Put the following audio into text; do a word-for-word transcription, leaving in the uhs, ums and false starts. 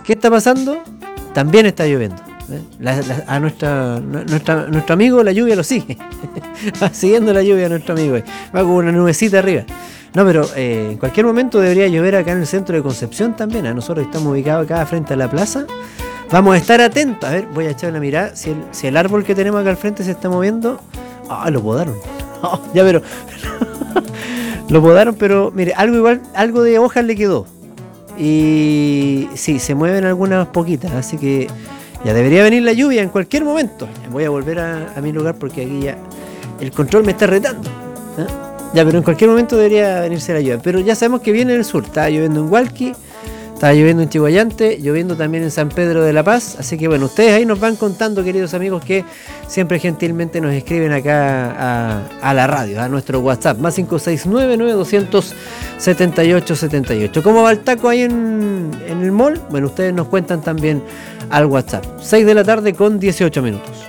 ¿Qué está pasando? También está lloviendo. ¿eh? La, la, a nuestra, nuestra, nuestro amigo la lluvia lo sigue. Va siguiendo la lluvia a nuestro amigo. Va con una nubecita arriba. No, pero eh, en cualquier momento debería llover acá en el centro de Concepción también. ¿eh? Nosotros estamos ubicados acá frente a la plaza. Vamos a estar atentos. A ver, voy a echar una mirada. Si el, si el árbol que tenemos acá al frente se está moviendo. Ah, lo podaron. Oh, ya, pero... lo podaron, pero mire, algo igual, algo de hojas le quedó. Y sí, se mueven algunas poquitas, así que ya debería venir la lluvia en cualquier momento. Voy a volver a, a mi lugar porque aquí ya el control me está retando. ¿eh? Ya, pero en cualquier momento debería venirse la lluvia. Pero ya sabemos que viene en el sur. Estaba lloviendo en Hualqui, estaba lloviendo en Chihuayante, lloviendo también en San Pedro de la Paz. Así que bueno, ustedes ahí nos van contando, queridos amigos, que siempre gentilmente nos escriben acá a, a la radio, a nuestro WhatsApp, más cinco seis nueve, nueve dos cero cero, siete ocho siete ocho. ¿Cómo va el taco ahí en, en el mall? Bueno, ustedes nos cuentan también al WhatsApp. seis de la tarde con dieciocho minutos.